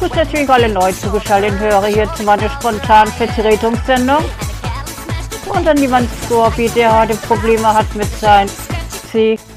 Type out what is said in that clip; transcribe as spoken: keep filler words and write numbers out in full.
grüße natürlich alle neu zugeschalteten Hörer hier zu meiner spontanen Vertretungssendung. Und an jemand Scorpi, der heute Probleme hat mit seinem C